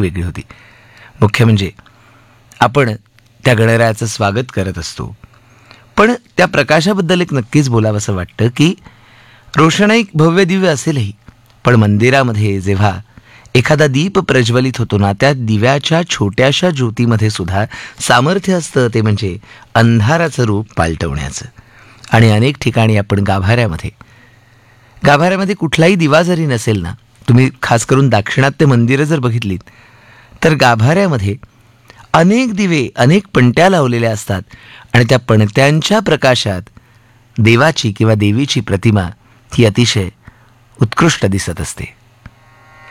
वेगळी होती. मुख्य म्हणजे आपण त्या गणरायाचं स्वागत करत असतो. पण त्या प्रकाशाबद्दल एक नक्कीच बोलावंसं वाटतं की रोषणाई भव्य दिव्य असेलही, पण मंदिरामध्ये जेव्हा एखादा दीप प्रज्वलित होतो ना, त्या दिव्याच्या छोट्याशा ज्योतीमध्ये सुद्धा सामर्थ्य असतं, ते म्हणजे अंधाराचं रूप पालटवण्याचं. आणि अनेक ठिकाणी आपण गाभाऱ्यामध्ये कुठलाही दिवा जरी नसेल ना, तुम्ही खास करून दाक्षिणात्य मंदिरं जर बघितलीत, तर गाभाऱ्यामध्ये अनेक दिवे, अनेक पणत्या लावलेल्या असतात आणि त्या पणत्यांच्या प्रकाशात देवाची किंवा देवीची प्रतिमा ही अतिशय उत्कृष्ट दिसत असते.